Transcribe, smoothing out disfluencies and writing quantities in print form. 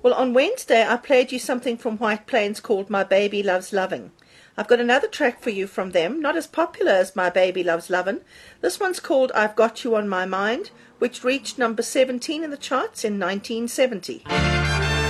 Well, on Wednesday I played you something from White Plains called My Baby Loves Loving. I've got another track for you from them, not as popular as My Baby Loves Lovin'. This one's called I've Got You on My Mind, which reached number 17 in the charts in 1970.